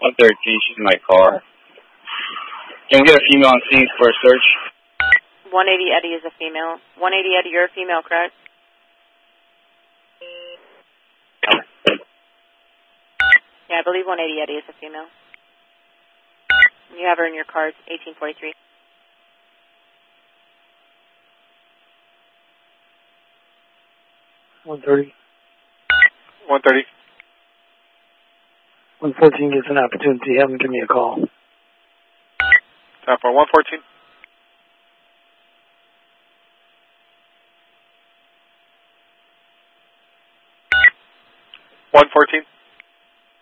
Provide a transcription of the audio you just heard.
113, she's in my car. Can we get a female on scene for a search? 180 Eddie is a female. 180 Eddie, you're a female, correct? Yeah, I believe 180 Eddie is a female. You have her in your cards, 1843. $130. 130. 114 gets an opportunity. Have them give me a call. Time for 114. 114.